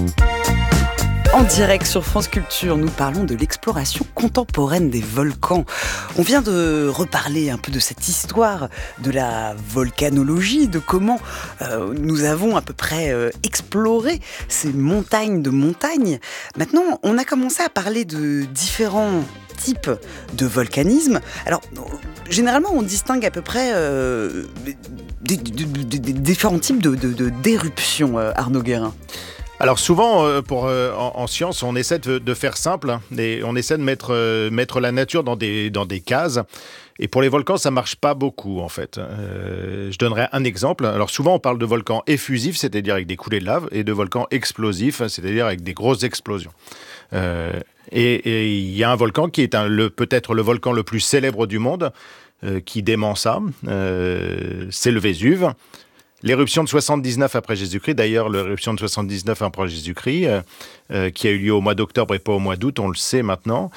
En direct sur France Culture, nous parlons de l'exploration contemporaine des volcans. On vient de reparler un peu de cette histoire de la volcanologie, de comment nous avons à peu près exploré ces montagnes de montagnes. Maintenant, on a commencé à parler de différents types de volcanisme. Alors, généralement, on distingue à peu près des différents types d'éruptions, Arnaud Guérin. Alors souvent, en science, on essaie de faire simple, et on essaie de mettre la nature dans des cases. Et pour les volcans, ça marche pas beaucoup, en fait. Je donnerai un exemple. Alors souvent, on parle de volcans effusifs, c'est-à-dire avec des coulées de lave, et de volcans explosifs, c'est-à-dire avec des grosses explosions. Et il y a un volcan qui est peut-être le volcan le plus célèbre du monde, qui dément ça. C'est le Vésuve. L'éruption de 79 après Jésus-Christ, d'ailleurs l'éruption de 79 après Jésus-Christ, qui a eu lieu au mois d'octobre et pas au mois d'août, on le sait maintenant,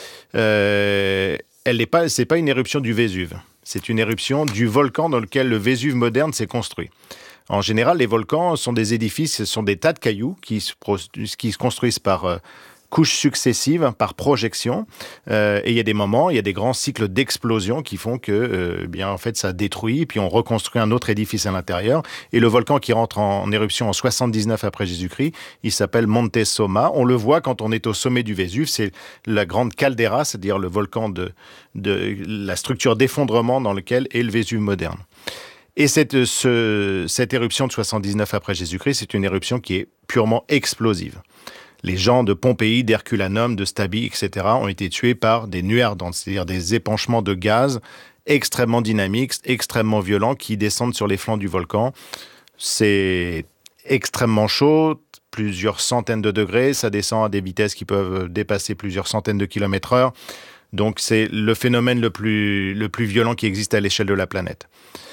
c'est pas une éruption du Vésuve, c'est une éruption du volcan dans lequel le Vésuve moderne s'est construit. En général, les volcans sont des édifices, ce sont des tas de cailloux qui se construisent par couches successives par projection, et il y a des moments, il y a des grands cycles d'explosion qui font que, en fait, ça détruit, puis on reconstruit un autre édifice à l'intérieur. Et le volcan qui rentre en éruption en 79 après Jésus-Christ, il s'appelle Monte Somma. On le voit quand on est au sommet du Vésuve, c'est la grande caldeira, c'est-à-dire le volcan de la structure d'effondrement dans lequel est le Vésuve moderne. Et cette éruption de 79 après Jésus-Christ, c'est une éruption qui est purement explosive. Les gens de Pompéi, d'Herculanum, de Stabi, etc. ont été tués par des nuées ardentes, c'est-à-dire des épanchements de gaz extrêmement dynamiques, extrêmement violents, qui descendent sur les flancs du volcan. C'est extrêmement chaud, plusieurs centaines de degrés, ça descend à des vitesses qui peuvent dépasser plusieurs centaines de kilomètres heure. Donc c'est le phénomène le plus violent qui existe à l'échelle de la planète.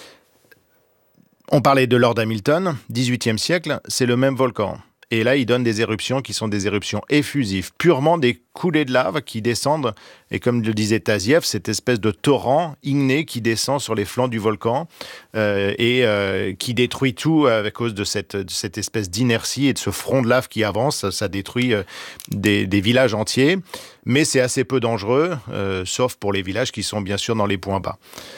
On parlait de Lord Hamilton, 18e siècle, c'est le même volcan. Et là, il donne des éruptions qui sont des éruptions effusives, purement des coulées de lave qui descendent. Et comme le disait Taziev, cette espèce de torrent igné qui descend sur les flancs du volcan et qui détruit tout à cause de cette espèce d'inertie et de ce front de lave qui avance. Ça détruit des villages entiers, mais c'est assez peu dangereux, sauf pour les villages qui sont bien sûr dans les points bas.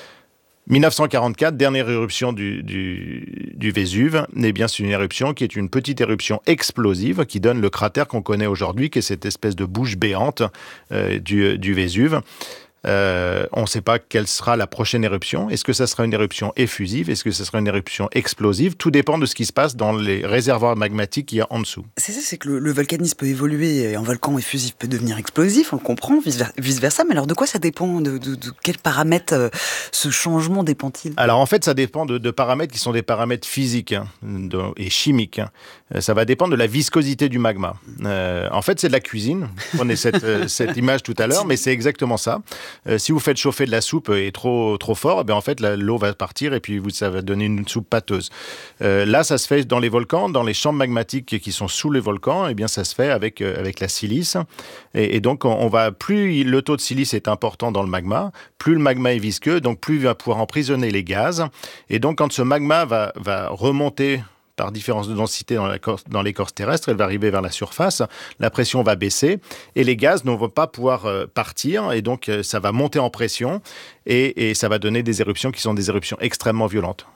1944, dernière éruption du Vésuve, c'est une éruption qui est une petite éruption explosive qui donne le cratère qu'on connaît aujourd'hui, qui est cette espèce de bouche béante du Vésuve. On ne sait pas quelle sera la prochaine éruption. Est-ce que ça sera une éruption effusive? Est-ce que ça sera une éruption explosive? Tout dépend de ce qui se passe dans les réservoirs magmatiques qu'il y a en dessous. C'est ça, c'est que le volcanisme peut évoluer et un volcan effusif peut devenir explosif, on le comprend, vice-versa. Mais alors de quoi ça dépend? De quels paramètres ce changement dépend-il? Alors en fait, ça dépend de paramètres qui sont des paramètres physiques et chimiques. Ça va dépendre de la viscosité du magma. En fait, c'est de la cuisine. Vous prenez cette image tout à l'heure, mais c'est exactement ça. Si vous faites chauffer de la soupe et trop fort, en fait l'eau va partir et puis ça va donner une soupe pâteuse. Là, ça se fait dans les volcans, dans les chambres magmatiques qui sont sous les volcans, ça se fait avec la silice. Et donc, plus le taux de silice est important dans le magma, plus le magma est visqueux, donc plus il va pouvoir emprisonner les gaz. Et donc, quand ce magma va remonter par différence de densité dans l'écorce terrestre, elle va arriver vers la surface, la pression va baisser et les gaz ne vont pas pouvoir partir et donc ça va monter en pression et ça va donner des éruptions qui sont des éruptions extrêmement violentes.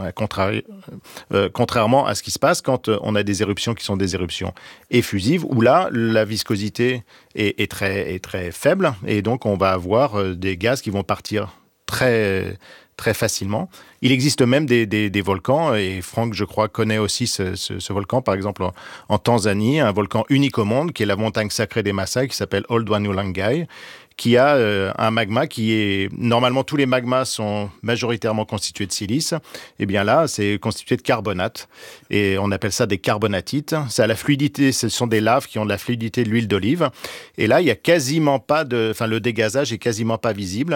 Contrairement à ce qui se passe quand on a des éruptions qui sont des éruptions effusives, où là, la viscosité est très faible et donc on va avoir des gaz qui vont partir très facilement. Il existe même des volcans, et Franck, je crois, connaît aussi ce volcan, par exemple en Tanzanie, un volcan unique au monde, qui est la montagne sacrée des Maasai, qui s'appelle Old Wanulangai, qui a un magma qui est... Normalement, tous les magmas sont majoritairement constitués de silice. Et bien là, c'est constitué de carbonate. Et on appelle ça des carbonatites. Ça a la fluidité, ce sont des laves qui ont de la fluidité de l'huile d'olive. Et là, il n'y a quasiment pas le dégazage est quasiment pas visible.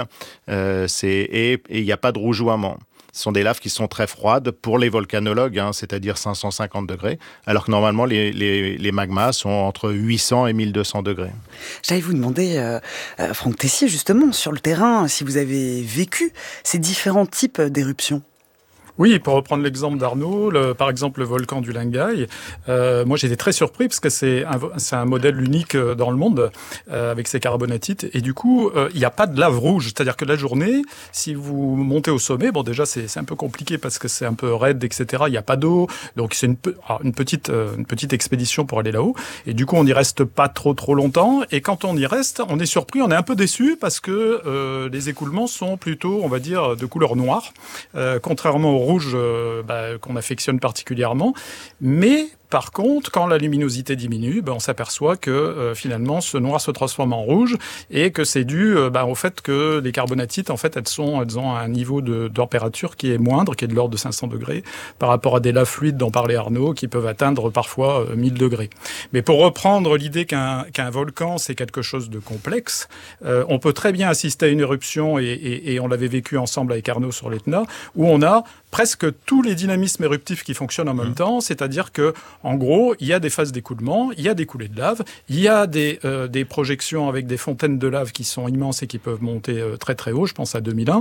Et il n'y a pas de rougeoiement. Ce sont des laves qui sont très froides pour les volcanologues, c'est-à-dire 550 degrés, alors que normalement les magmas sont entre 800 et 1200 degrés. J'allais vous demander, Franck Tessier, justement, sur le terrain, si vous avez vécu ces différents types d'éruptions. Oui, pour reprendre l'exemple d'Arnaud, par exemple le volcan du Langai, moi j'étais très surpris parce que c'est un modèle unique dans le monde avec ses carbonatites et du coup il n'y a pas de lave rouge, c'est-à-dire que la journée, si vous montez au sommet, bon déjà c'est un peu compliqué parce que c'est un peu raide, etc. Il n'y a pas d'eau, donc c'est une petite expédition pour aller là-haut et du coup on n'y reste pas trop longtemps et quand on y reste, on est surpris, on est un peu déçu parce que les écoulements sont plutôt, on va dire, de couleur noire, contrairement au rouge qu'on affectionne particulièrement. Mais par contre, quand la luminosité diminue, on s'aperçoit que finalement ce noir se transforme en rouge et que c'est dû au fait que les carbonatites, en fait, elles ont un niveau de température qui est moindre, qui est de l'ordre de 500 degrés, par rapport à des laves fluides dont parlait Arnaud, qui peuvent atteindre parfois 1000 degrés. Mais pour reprendre l'idée qu'un volcan, c'est quelque chose de complexe, on peut très bien assister à une éruption, et on l'avait vécu ensemble avec Arnaud sur l'Etna, où on a presque tous les dynamismes éruptifs qui fonctionnent en même temps, c'est-à-dire que en gros, il y a des phases d'écoulement, il y a des coulées de lave, il y a des projections avec des fontaines de lave qui sont immenses et qui peuvent monter très haut, je pense à 2001,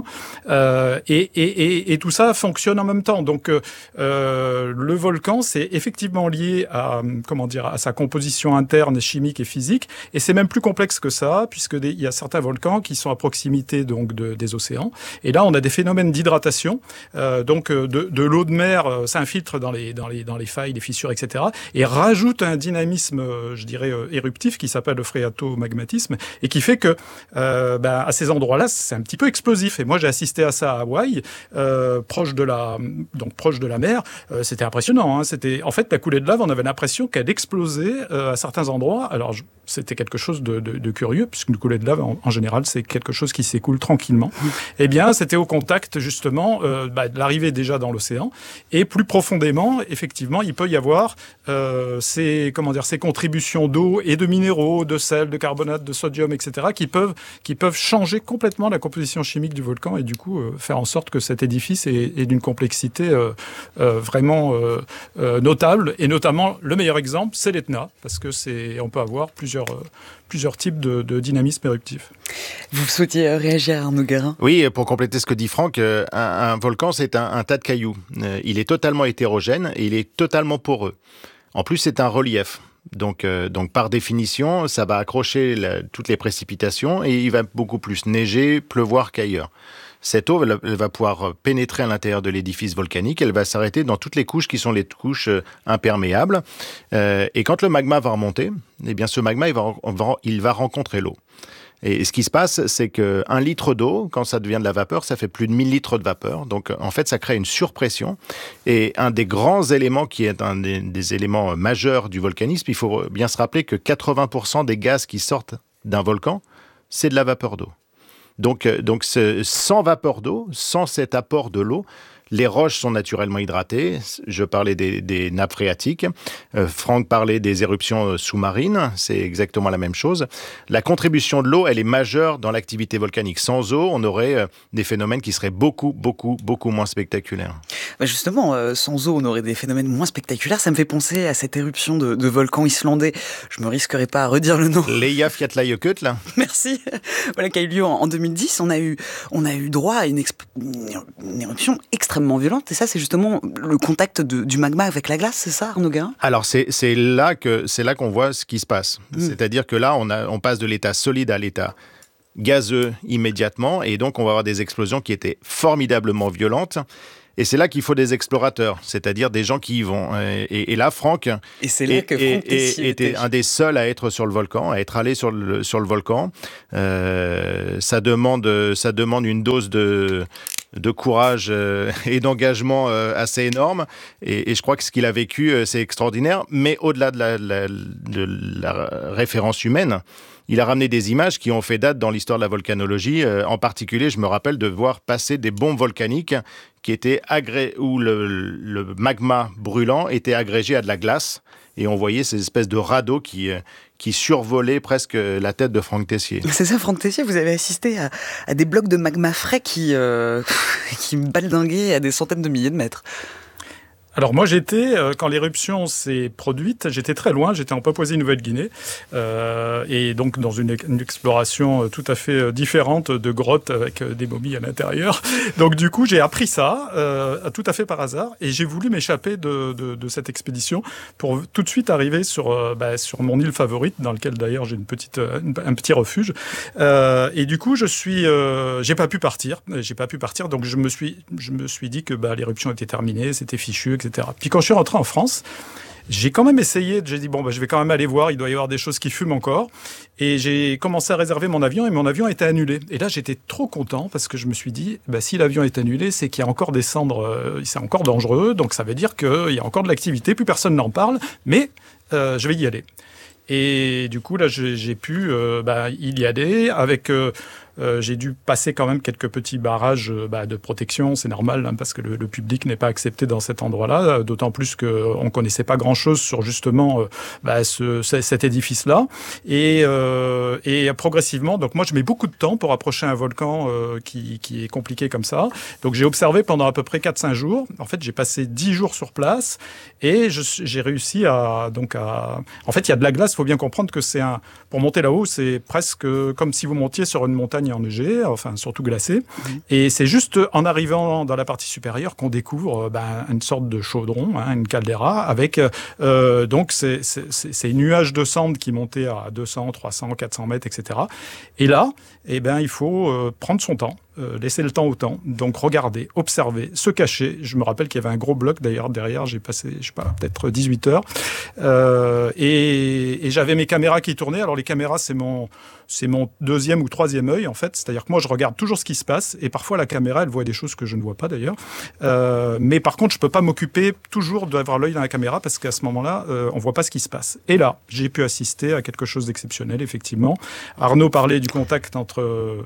et tout ça fonctionne en même temps. Donc le volcan, c'est effectivement lié à sa composition interne, chimique et physique, et c'est même plus complexe que ça, puisqu'il y a certains volcans qui sont à proximité donc des océans, et là on a des phénomènes d'hydratation, donc de l'eau de mer s'infiltre dans les failles, les fissures, etc., et rajoute un dynamisme, je dirais, éruptif qui s'appelle le phréatomagmatisme et qui fait que à ces endroits-là, c'est un petit peu explosif. Et moi, j'ai assisté à ça à Hawaï, proche de la mer. C'était impressionnant. C'était, en fait, la coulée de lave, on avait l'impression qu'elle explosait à certains endroits. Alors, c'était quelque chose de curieux, puisqu'une coulée de lave, en général, c'est quelque chose qui s'écoule tranquillement. Eh bien, c'était au contact, justement, de l'arrivée déjà dans l'océan. Et plus profondément, effectivement, il peut y avoir ces contributions d'eau et de minéraux, de sel, de carbonate, de sodium, etc., qui peuvent changer complètement la composition chimique du volcan et du coup faire en sorte que cet édifice est d'une complexité vraiment notable. Et notamment, le meilleur exemple, c'est l'Etna, parce que on peut avoir plusieurs types de dynamisme éruptif. Vous souhaitiez réagir, Arnaud Guérin ? Oui, pour compléter ce que dit Franck, un volcan, c'est un tas de cailloux. Il est totalement hétérogène et il est totalement poreux. En plus, c'est un relief. Donc, par définition, ça va accrocher toutes les précipitations et il va beaucoup plus neiger, pleuvoir qu'ailleurs. Cette eau, elle va pouvoir pénétrer à l'intérieur de l'édifice volcanique. Elle va s'arrêter dans toutes les couches qui sont les couches imperméables. Et quand le magma va remonter, eh bien, ce magma, il va rencontrer l'eau. Et ce qui se passe, c'est qu'un litre d'eau, quand ça devient de la vapeur, ça fait plus de 1000 litres de vapeur. Donc, en fait, ça crée une surpression. Et un des grands éléments qui est un des éléments majeurs du volcanisme, il faut bien se rappeler que 80% des gaz qui sortent d'un volcan, c'est de la vapeur d'eau. Donc sans vapeur d'eau, sans cet apport de l'eau, les roches sont naturellement hydratées. Je parlais des nappes phréatiques. Franck parlait des éruptions sous-marines. C'est exactement la même chose. La contribution de l'eau, elle est majeure dans l'activité volcanique. Sans eau, on aurait des phénomènes qui seraient beaucoup moins spectaculaires. Justement, sans eau, on aurait des phénomènes moins spectaculaires. Ça me fait penser à cette éruption de volcan islandais. Je me risquerai pas à redire le nom. Eyjafjallajökull. Merci. Voilà, qui a eu lieu en 2010. On a eu droit à une éruption extrêmement violente, et ça, c'est justement le contact du magma avec la glace, c'est ça, Arnaud Guérin ? Alors, c'est là qu'on voit ce qui se passe. C'est-à-dire que là, on passe de l'état solide à l'état gazeux immédiatement, et donc on va avoir des explosions qui étaient formidablement violentes. Et c'est là qu'il faut des explorateurs, c'est-à-dire des gens qui y vont. Et là, Franck était un des seuls à être sur le volcan, à être allé sur le volcan. Ça demande une dose de courage et d'engagement assez énorme. Et je crois que ce qu'il a vécu, c'est extraordinaire. Mais au-delà de la référence humaine, il a ramené des images qui ont fait date dans l'histoire de la volcanologie. En particulier, je me rappelle de voir passer des bombes volcaniques qui étaient où le magma brûlant était agrégé à de la glace. Et on voyait ces espèces de radeaux qui survolaient presque la tête de Franck Tessier. C'est ça, Franck Tessier, vous avez assisté à des blocs de magma frais qui baldinguaient à des centaines de milliers de mètres. Alors moi j'étais, quand l'éruption s'est produite, j'étais très loin, j'étais en Papouasie-Nouvelle-Guinée, et donc dans une exploration tout à fait différente de grottes avec des momies à l'intérieur. Donc du coup j'ai appris ça, tout à fait par hasard, et j'ai voulu m'échapper de cette expédition pour tout de suite arriver sur mon île favorite, dans laquelle d'ailleurs j'ai un petit refuge. Et du coup j'ai pas pu partir, donc je me suis dit que l'éruption était terminée, c'était fichu, etc. Puis quand je suis rentré en France, j'ai quand même essayé, j'ai dit je vais quand même aller voir, il doit y avoir des choses qui fument encore. Et j'ai commencé à réserver mon avion et mon avion a été annulé. Et là, j'étais trop content parce que je me suis dit, si l'avion est annulé, c'est qu'il y a encore des cendres, c'est encore dangereux, donc ça veut dire qu'il y a encore de l'activité, plus personne n'en parle, mais je vais y aller. Et du coup, là, j'ai pu y aller avec... j'ai dû passer quand même quelques petits barrages de protection, c'est normal, parce que le public n'est pas accepté dans cet endroit-là, d'autant plus qu'on ne connaissait pas grand-chose sur justement cet édifice-là. Et progressivement, donc moi je mets beaucoup de temps pour approcher un volcan qui est compliqué comme ça. Donc j'ai observé pendant à peu près 4-5 jours. En fait, j'ai passé 10 jours sur place et j'ai réussi à... En fait, il y a de la glace, il faut bien comprendre que pour monter là-haut, c'est presque comme si vous montiez sur une montagne enneigée, enfin surtout glacée. Et c'est juste en arrivant dans la partie supérieure qu'on découvre une sorte de chaudron, une caldeira, avec donc ces nuages de cendres qui montaient à 200, 300, 400 mètres, etc. Et là, il faut prendre son temps. Laisser le temps au temps, donc regarder, observer, se cacher. Je me rappelle qu'il y avait un gros bloc d'ailleurs derrière, j'ai passé, peut-être 18 heures, et j'avais mes caméras qui tournaient. Alors les caméras, c'est mon deuxième ou troisième œil en fait, c'est-à-dire que moi je regarde toujours ce qui se passe, et parfois la caméra elle voit des choses que je ne vois pas d'ailleurs, mais par contre je peux pas m'occuper toujours d'avoir l'œil dans la caméra parce qu'à ce moment-là on voit pas ce qui se passe. Et là j'ai pu assister à quelque chose d'exceptionnel effectivement. Arnaud parlait du contact entre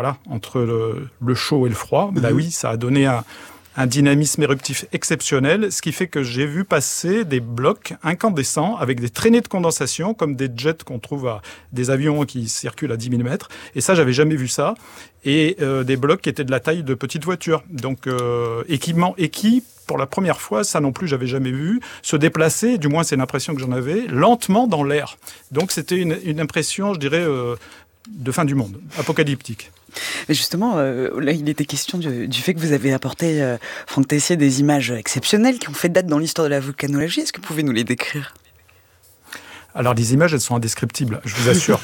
le chaud et le froid. Oui, ça a donné un dynamisme éruptif exceptionnel, ce qui fait que j'ai vu passer des blocs incandescents avec des traînées de condensation, comme des jets qu'on trouve à des avions qui circulent à 10 000 mètres. Et ça, j'avais jamais vu ça. Et des blocs qui étaient de la taille de petites voitures. Donc, et qui, pour la première fois, ça non plus, j'avais jamais vu, se déplacer, du moins c'est l'impression que j'en avais, lentement dans l'air. Donc, c'était une impression, je dirais, de fin du monde, apocalyptique. Mais justement, là, il était question du fait que vous avez apporté, Franck Tessier, des images exceptionnelles qui ont fait date dans l'histoire de la volcanologie. Est-ce que vous pouvez nous les décrire ? Alors les images, elles sont indescriptibles, je vous assure.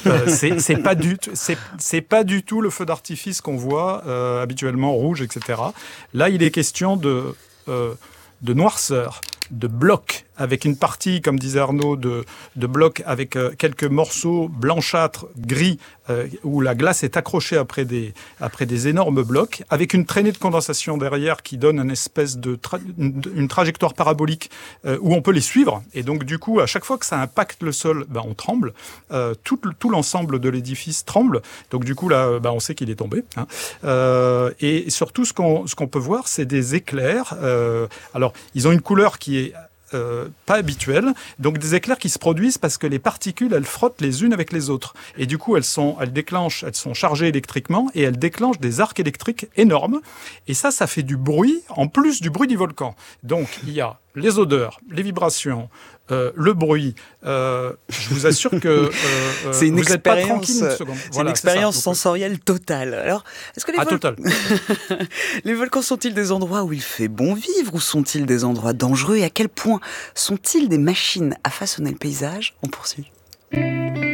C'est pas du tout le feu d'artifice qu'on voit habituellement rouge, etc. Là, il est question de noirceur, de blocs, avec une partie, comme disait Arnaud, de blocs avec quelques morceaux blanchâtres, gris, où la glace est accrochée après des énormes blocs, avec une traînée de condensation derrière qui donne une espèce une trajectoire parabolique où on peut les suivre. Et donc, du coup, à chaque fois que ça impacte le sol, on tremble. Tout l'ensemble de l'édifice tremble. Donc, du coup, là, on sait qu'il est tombé. Et surtout, ce qu'on peut voir, c'est des éclairs. Alors, ils ont une couleur qui est pas habituelles, donc des éclairs qui se produisent parce que les particules, elles frottent les unes avec les autres. Et du coup, elles sont chargées électriquement et elles déclenchent des arcs électriques énormes. Et ça fait du bruit, en plus du bruit du volcan. Donc, il y a les odeurs, les vibrations, le bruit. Je vous assure que c'est une vous n'êtes pas tranquille une seconde. C'est une expérience sensorielle totale. Alors, est-ce que totale. Les volcans sont-ils des endroits où il fait bon vivre ou sont-ils des endroits dangereux et à quel point sont-ils des machines à façonner le paysage ? On poursuit.